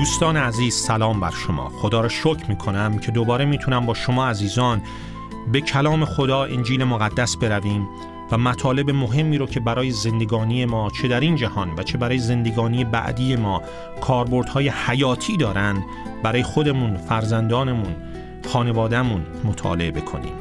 دوستان عزیز، سلام بر شما. خدا را شکر میکنم که دوباره میتونم با شما عزیزان به کلام خدا انجیل مقدس برویم و مطالب مهمی رو که برای زندگانی ما چه در این جهان و چه برای زندگانی بعدی ما کاربردهای حیاتی دارن برای خودمون، فرزندانمون، خانوادهمون مطالعه بکنیم.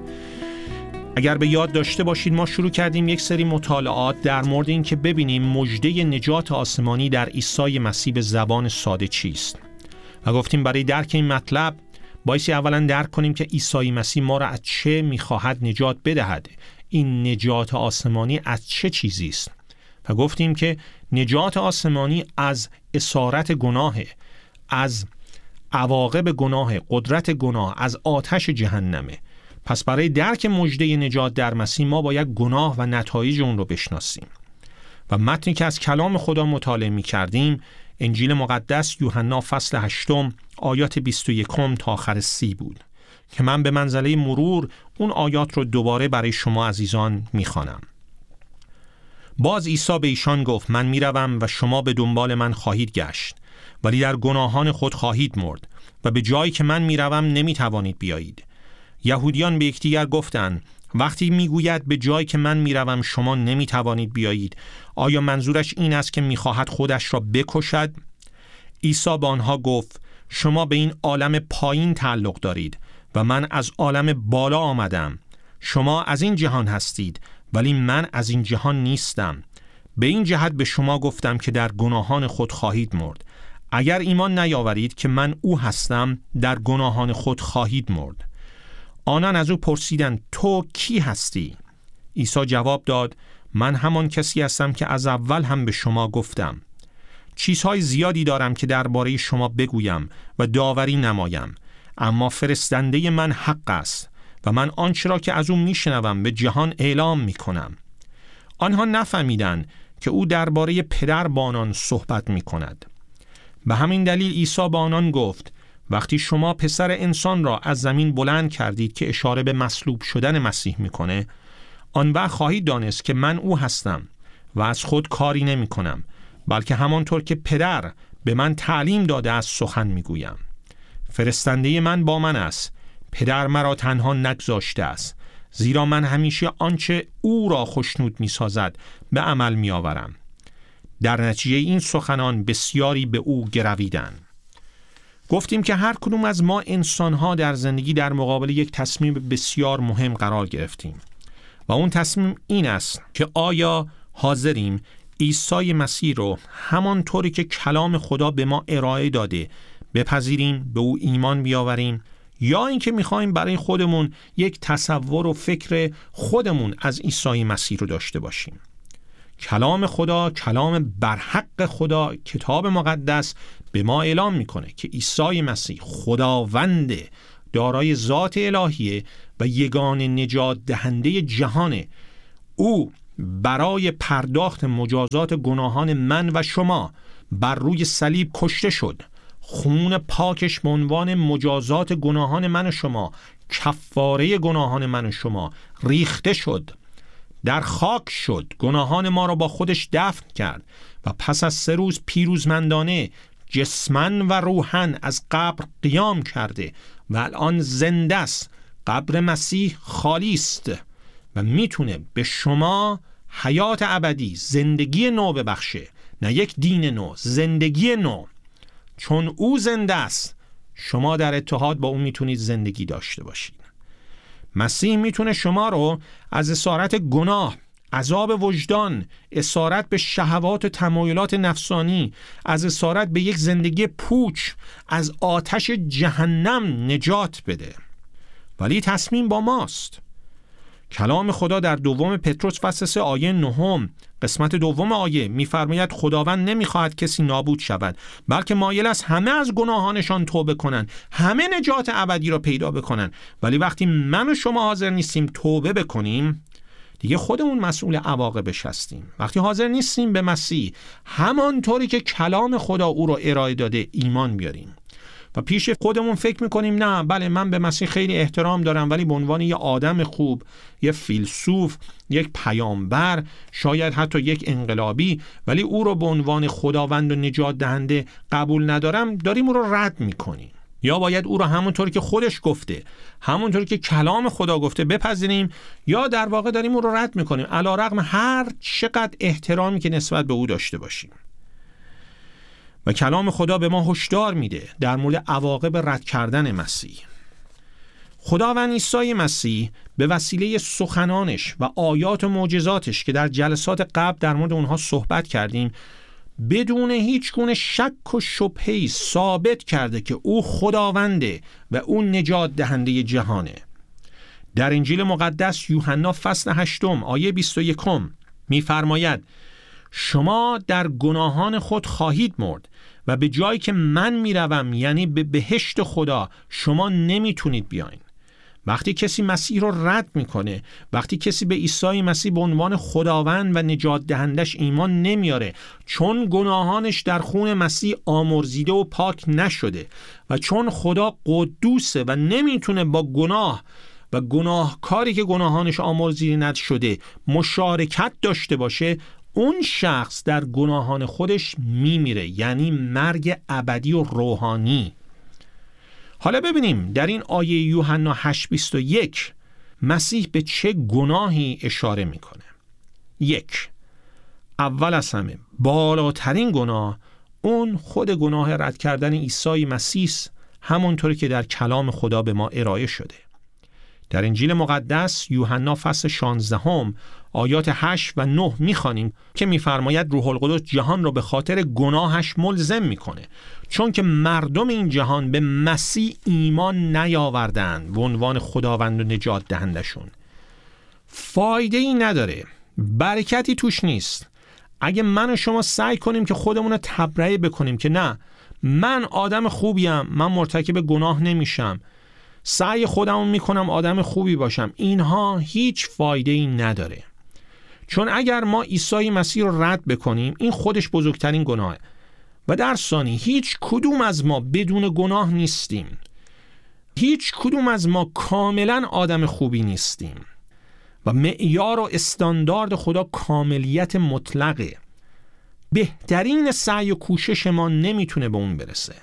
اگر به یاد داشته باشید ما شروع کردیم یک سری مطالعات در مورد این که ببینیم مژده نجات آسمانی در عیسی مسیح به زبان ساده چیست و گفتیم برای درک این مطلب بایستی اولا درک کنیم که عیسی مسیح ما را از چه میخواهد نجات بدهد. این نجات آسمانی از چه چیزی است؟ و گفتیم که نجات آسمانی از اسارت گناه، از عواقب گناه، قدرت گناه، از آتش جهنمه. پس برای درک مژده نجات در مسیح ما باید گناه و نتایج اون رو بشناسیم. و متنی که از کلام خدا مطالعه می کردیم انجیل مقدس یوحنا فصل 8 آیات 21 تا آخر 30 بود که من به منزله مرور اون آیات رو دوباره برای شما عزیزان می خوانم. باز عیسی به ایشان گفت من می روم و شما به دنبال من خواهید گشت ولی در گناهان خود خواهید مرد و به جایی که من می روم نمی توانید بیایید. یهودیان به یکدیگر گفتند وقتی میگوید به جایی که من میروم شما نمیتوانید بیایید، آیا منظورش این است که میخواهد خودش را بکشد؟ عیسی به آنها گفت شما به این عالم پایین تعلق دارید و من از عالم بالا آمدم. شما از این جهان هستید ولی من از این جهان نیستم. به این جهت به شما گفتم که در گناهان خود خواهید مرد. اگر ایمان نیاورید که من او هستم در گناهان خود خواهید مرد. آنان از او پرسیدند تو کی هستی؟ عیسی جواب داد من همان کسی هستم که از اول هم به شما گفتم. چیزهای زیادی دارم که درباره شما بگویم و داوری نمایم، اما فرستنده من حق است و من آنچه را که از او میشنوم به جهان اعلام میکنم. آنها نفهمیدند که او درباره پدر با آنان صحبت میکند. به همین دلیل عیسی با آنان گفت وقتی شما پسر انسان را از زمین بلند کردید که اشاره به مصلوب شدن مسیح میکنه، آن وقت خواهید دانست که من او هستم و از خود کاری نمی کنم بلکه همانطور که پدر به من تعلیم داده است سخن میگویم. فرستنده من با من است، پدر مرا تنها نگذاشته است، زیرا من همیشه آنچه او را خوشنود میسازد به عمل میآورم. در نتیجه این سخنان بسیاری به او گرویدند. گفتیم که هر کدوم از ما انسان‌ها در زندگی در مقابل یک تصمیم بسیار مهم قرار گرفتیم و اون تصمیم این است که آیا حاضریم عیسی مسیح رو همانطوری که کلام خدا به ما ارائه داده بپذیریم، به او ایمان بیاوریم، یا اینکه می‌خوایم برای خودمون یک تصور و فکر خودمون از عیسی مسیح رو داشته باشیم. کلام خدا، کلام برحق خدا، کتاب مقدس به ما اعلام میکنه که عیسی مسیح خداوند دارای ذات الهیه و یگانه نجات دهنده جهانه. او برای پرداخت مجازات گناهان من و شما بر روی صلیب کشته شد. خون پاکش به عنوان مجازات گناهان من و شما، کفاره گناهان من و شما ریخته شد، در خاک شد، گناهان ما را با خودش دفن کرد و پس از 3 روز پیروزمندانه جسماً و روحاً از قبر قیام کرده و الان زنده است. قبر مسیح خالی است و میتونه به شما حیات ابدی، زندگی نو ببخشه. نه یک دین نو، زندگی نو. چون او زنده است شما در اتحاد با او میتونید زندگی داشته باشید. مسیح میتونه شما رو از اسارت گناه، عذاب وجدان، اسارت به شهوات و تمایلات نفسانی، از اسارت به یک زندگی پوچ، از آتش جهنم نجات بده. ولی تصمیم با ماست. کلام خدا در دوم پتروس فصل 3 آیه 9 قسمت دوم آیه می‌فرماید خداوند نمی‌خواهد کسی نابود شود بلکه مایل است همه از گناهانشان توبه کنند، همه نجات ابدی را پیدا بکنند. ولی وقتی من و شما حاضر نیستیم توبه بکنیم دیگه خودمون مسئول عواقبش هستیم. وقتی حاضر نیستیم به مسیح همانطوری که کلام خدا او را ارائه داده ایمان بیاریم و پیش خودمون فکر میکنیم نه بله من به مسیح خیلی احترام دارم، ولی به عنوان یه آدم خوب، یه فیلسوف، یک پیامبر، شاید حتی یک انقلابی، ولی او رو به عنوان خداوند و نجات دهنده قبول ندارم، داریم او رو رد میکنیم. یا باید او رو همونطور که خودش گفته، همونطور که کلام خدا گفته بپذیریم، یا در واقع داریم او رو رد میکنیم علیرغم هر چقدر احترامی که نسبت به او داشته باشیم. و کلام خدا به ما هشدار میده در مورد عواقب رد کردن مسیح. خداوند عیسی مسیح به وسیله سخنانش و آیات و معجزاتش که در جلسات قبل در مورد اونها صحبت کردیم، بدون هیچ گونه شک و شبهه‌ای ثابت کرده که او خداونده و او نجات دهنده جهانه. در انجیل مقدس یوحنا فصل 8 آیه 21 می‌فرماید شما در گناهان خود خواهید مرد و به جایی که من میروم، یعنی به بهشت خدا، شما نمیتونید بیاین. وقتی کسی مسیح رو رد میکنه، وقتی کسی به عیسی مسیح به عنوان خداوند و نجات دهندش ایمان نمیاره، چون گناهانش در خون مسیح آمرزیده و پاک نشده و چون خدا قدوسه و نمیتونه با گناه و گناهکاری که گناهانش آمرزیده نشده مشارکت داشته باشه، اون شخص در گناهان خودش میمیره، یعنی مرگ ابدی و روحانی. حالا ببینیم در این آیه یوحنا 8:21 مسیح به چه گناهی اشاره میکنه. 1. اول از همه بالاترین گناه اون خود گناه رد کردن عیسی مسیح، همونطور که در کلام خدا به ما ارائه شده. در انجیل مقدس یوحنا فصل 16 آیات 8 و 9 میخوانیم که میفرماید روح القدس جهان را به خاطر گناهش ملزم میکنه، چون که مردم این جهان به مسیح ایمان نیاوردند به عنوان خداوند و نجات دهندشون. فایده ای نداره، برکتی توش نیست. اگه من و شما سعی کنیم که خودمون رو تبرئه بکنیم که نه من آدم خوبیم، من مرتکب گناه نمیشم، سعی خودمون میکنم آدم خوبی باشم، اینها هیچ فایده ای نداره. چون اگر ما عیسی مسیح رو رد بکنیم، این خودش بزرگترین گناهه و در ثانی هیچ کدوم از ما بدون گناه نیستیم. هیچ کدوم از ما کاملا آدم خوبی نیستیم و معیار و استاندارد خدا کاملیت مطلقه. بهترین سعی و کوشش ما نمیتونه به اون برسه.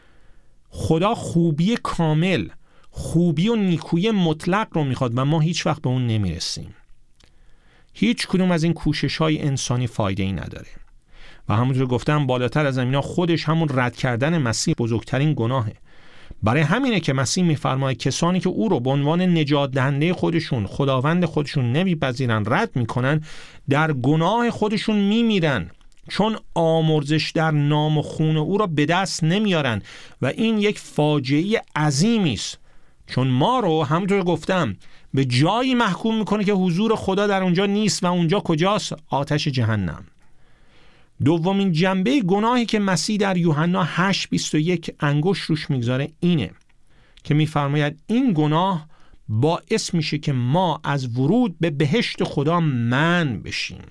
خدا خوبی کامل، خوبی و نیکویی مطلق رو میخواد و ما هیچ وقت به اون نمیرسیم. هیچ کدوم از این کوشش‌های انسانی فایده ای نداره و همونطور گفتم بالاتر از اینا خودش همون رد کردن مسیح بزرگترین گناهه. برای همینه که مسیح میفرماید کسانی که او رو به عنوان نجات دهنده خودشون، خداوند خودشون نمیپذیرن، رد میکنن، در گناه خودشون میمیرن، چون آمرزش در نام و خون او را به دست نمیارن و این یک فاجعه عظیمی است. چون ما رو همونطور گفتم به جایی محکوم میکنه که حضور خدا در اونجا نیست و اونجا کجاست؟ آتش جهنم. دومین جنبه گناهی که مسیح در یوحنا 8:21 انگشت روش میگذاره اینه که میفرماید این گناه باعث میشه که ما از ورود به بهشت خدا منع بشیم.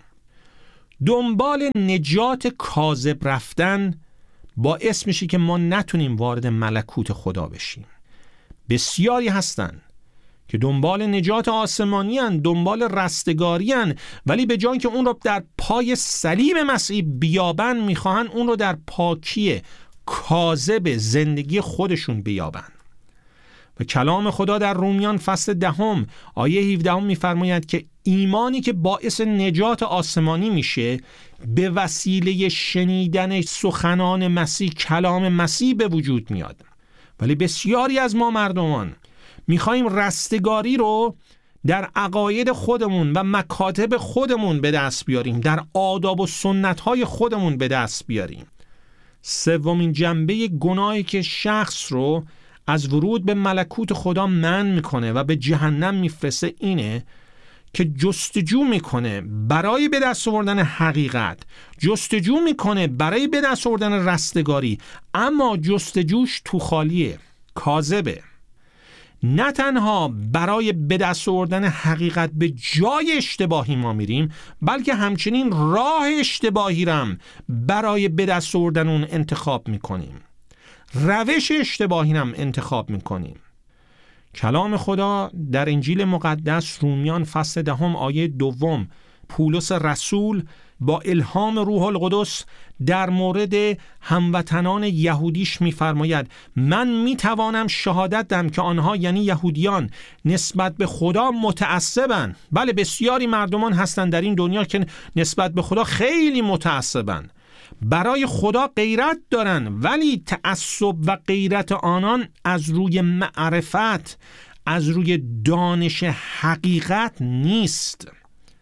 دنبال نجات کاذب رفتن باعث میشه که ما نتونیم وارد ملکوت خدا بشیم. بسیاری هستن که دنبال نجات آسمانی هن، دنبال رستگاری هن، ولی به جای که اون رو در پای صلیب مسیح بیابن میخواهن اون رو در پاکی کاذب زندگی خودشون بیابن. و کلام خدا در رومیان فصل 10 آیه 17 میفرماید که ایمانی که باعث نجات آسمانی میشه به وسیله شنیدن سخنان مسیح، کلام مسیح به وجود میاد. ولی بسیاری از ما مردمان میخوایم رستگاری رو در عقاید خودمون و مکاتب خودمون به دست بیاریم، در آداب و سنت‌های خودمون به دست بیاریم. سومین جنبه گناهی که شخص رو از ورود به ملکوت خدا منع میکنه و به جهنم میفرسته اینه که جستجو میکنه برای به دست آوردن حقیقت، جستجو میکنه برای به دست آوردن رستگاری، اما جستجوش تو خالیه، کاذبه. نه تنها برای به دست آوردن حقیقت به جای اشتباهی ما میریم، بلکه همچنین راه اشتباهی رم برای به دست آوردن اون انتخاب میکنیم. روش اشتباهی هم انتخاب میکنیم. کلام خدا در انجیل مقدس رومیان فصل 10 آیه 2 پولس رسول با الهام روح القدس در مورد هموطنان یهودیش می‌فرماید من می‌توانم شهادت دهم که آنها یعنی یهودیان نسبت به خدا متعصبند. بله بسیاری مردمان هستند در این دنیا که نسبت به خدا خیلی متعصبند، برای خدا غیرت دارن، ولی تعصب و غیرت آنان از روی معرفت، از روی دانش حقیقت نیست.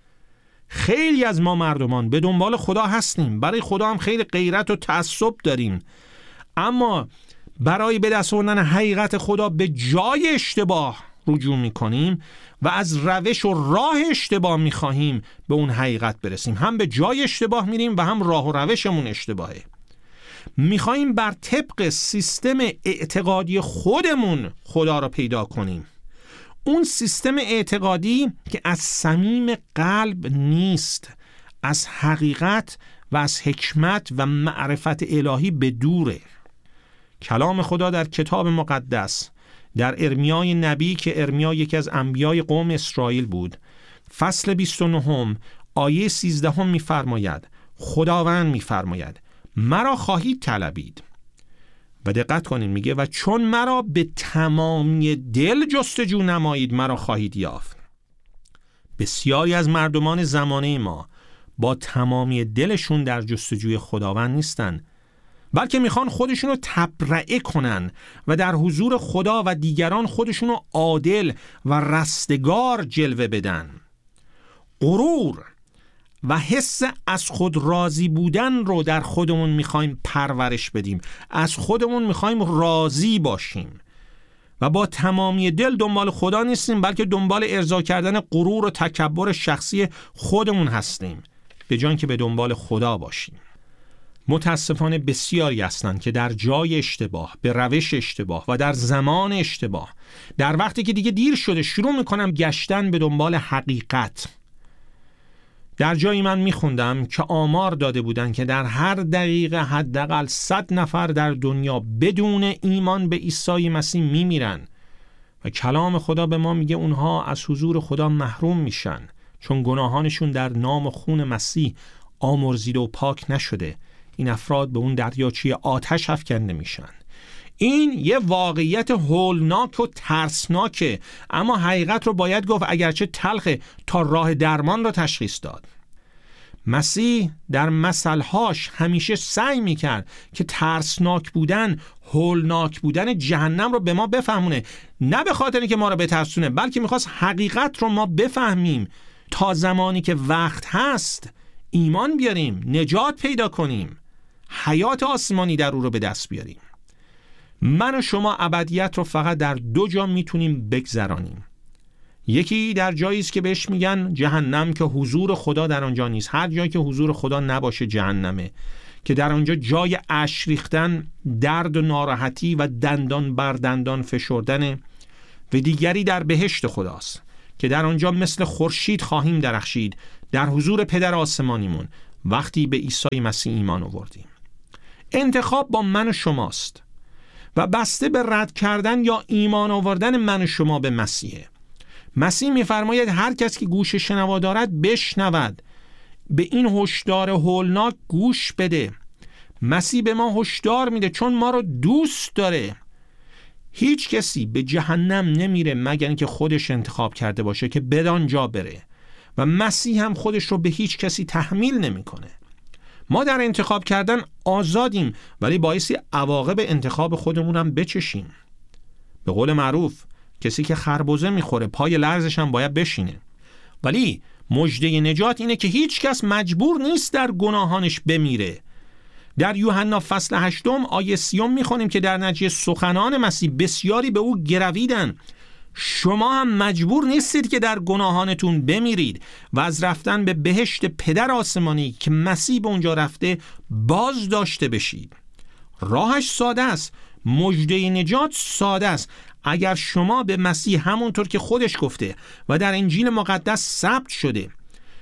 خیلی از ما مردمان به دنبال خدا هستیم، برای خدا هم خیلی غیرت و تعصب داریم، اما برای به دست آوردن حقیقت خدا به جای اشتباه رجوع میکنیم و از روش و راه اشتباه میخواهیم به اون حقیقت برسیم. هم به جای اشتباه میریم و هم راه و روشمون اشتباهه. میخواهیم بر طبق سیستم اعتقادی خودمون خدا رو پیدا کنیم، اون سیستم اعتقادی که از صمیم قلب نیست، از حقیقت و از حکمت و معرفت الهی به دوره. کلام خدا در کتاب مقدس در ارمیای نبی که ارمیا یکی از انبیای قوم اسرائیل بود، فصل 29 آیه 13 می‌فرماید، خداوند می‌فرماید مرا خواهید طلبید. و دقت کنید میگه و چون مرا به تمامی دل جستجو نمایید مرا خواهید یافت. بسیاری از مردمان زمانه ما با تمامی دلشون در جستجوی خداوند نیستن، بلکه میخوان خودشونو تبرئه کنن و در حضور خدا و دیگران خودشونو عادل و رستگار جلوه بدن. غرور و حس از خود راضی بودن رو در خودمون میخوایم پرورش بدیم، از خودمون میخوایم راضی باشیم و با تمامی دل دنبال خدا نیستیم، بلکه دنبال ارضا کردن غرور و تکبر شخصی خودمون هستیم به جای اینکه به دنبال خدا باشیم. متاسفانه بسیاری هستند که در جای اشتباه، به روش اشتباه و در زمان اشتباه، در وقتی که دیگه دیر شده شروع میکنم گشتن به دنبال حقیقت. در جایی من میخوندم که آمار داده بودن که در هر دقیقه حداقل 100 نفر در دنیا بدون ایمان به عیسی مسیح میمیرن و کلام خدا به ما میگه اونها از حضور خدا محروم میشن چون گناهانشون در نام و خون مسیح آمرزیده و پاک نشده. این افراد به اون دریاچه آتش افکنده میشن. این یه واقعیت هولناک و ترسناکه، اما حقیقت رو باید گفت اگرچه تلخه تا راه درمان رو تشخیص داد. مسیح در مثلهاش همیشه سعی میکرد که ترسناک بودن، هولناک بودن جهنم رو به ما بفهمونه، نه به خاطر اینکه ما رو بترسونه، بلکه میخواست حقیقت رو ما بفهمیم تا زمانی که وقت هست ایمان بیاریم، نجات پیدا کنیم، حیات آسمانی در او رو به دست بیاریم. من و شما ابدیت رو فقط در 2 جا میتونیم بگذرانیم. یکی در جایی است که بهش میگن جهنم که حضور خدا در آنجا نیست. هر جایی که حضور خدا نباشه جهنمه، که در آنجا جای اشک ریختن، درد و ناراحتی و دندان بر دندان فشردنه. و دیگری در بهشت خداست که در آنجا مثل خورشید خواهیم درخشید در حضور پدر آسمانیمون وقتی به عیسی مسیح ایمان آوردیم. انتخاب با من و شماست و بسته به رد کردن یا ایمان آوردن من و شما به مسیحه. مسیح می‌فرماید هر کس که گوش شنوا دارد بشنود. به این هشدار هولناک گوش بده. مسیح به ما هشدار میده چون ما رو دوست داره. هیچ کسی به جهنم نمیره مگر اینکه خودش انتخاب کرده باشه که بدان جا بره، و مسیح هم خودش رو به هیچ کسی تحمیل نمیکنه. ما در انتخاب کردن آزادیم، ولی بایستی عواقب انتخاب خودمون هم بچشیم. به قول معروف کسی که خربزه میخوره پای لرزش هم باید بشینه. ولی مژده نجات اینه که هیچ کس مجبور نیست در گناهانش بمیره. در یوحنا فصل 8 آیه 30 میخونیم که در نتیجه سخنان مسیح بسیاری به او گرویدن. شما هم مجبور نیستید که در گناهانتون بمیرید و از رفتن به بهشت پدر آسمانی که مسیح به اونجا رفته باز داشته بشید. راهش ساده است، مژده نجات ساده است. اگر شما به مسیح همونطور که خودش گفته و در انجیل مقدس ثبت شده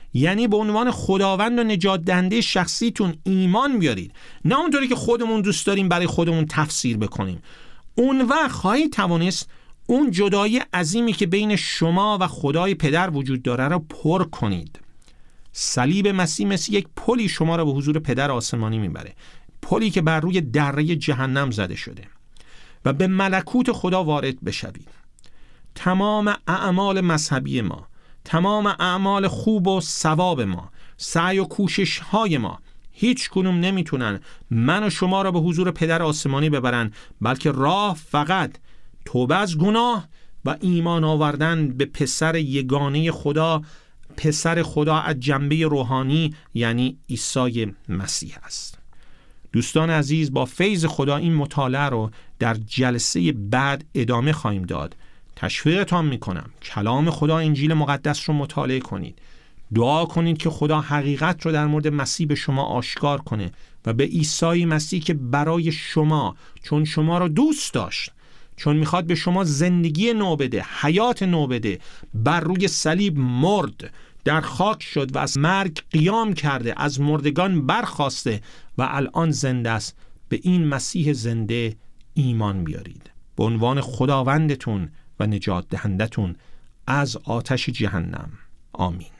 یعنی به عنوان خداوند و نجات دهنده شخصیتون ایمان بیارید، نه اونطوری که خودمون دوست داریم برای خودمون تفسیر بکنیم. اون وقت خواهید توانست اون جدایی عظیمی که بین شما و خدای پدر وجود داره رو پر کنید. صلیب مسیح مثل یک پلی شما را به حضور پدر آسمانی میبره، پلی که بر روی دره جهنم زده شده و به ملکوت خدا وارد بشوید. تمام اعمال مذهبی ما، تمام اعمال خوب و ثواب ما، سعی و کوشش های ما، هیچ کنوم نمیتونن من و شما را به حضور پدر آسمانی ببرن، بلکه راه فقط توبه از گناه و ایمان آوردن به پسر یگانه خدا، پسر خدا از جنبه روحانی، یعنی عیسی مسیح است. دوستان عزیز، با فیض خدا این مطالعه رو در جلسه بعد ادامه خواهیم داد. تشویقتان میکنم کلام خدا، انجیل مقدس رو مطالعه کنید، دعا کنید که خدا حقیقت رو در مورد مسیح به شما آشکار کنه و به عیسی مسیح که برای شما، چون شما رو دوست داشت، چون میخواد به شما زندگی نو بده، حیات نو بده، بر روی صلیب مرد، در خاک شد و از مرگ قیام کرده، از مردگان برخاسته و الان زنده است. به این مسیح زنده ایمان بیارید به عنوان خداوندتون و نجات دهندتون از آتش جهنم. آمین.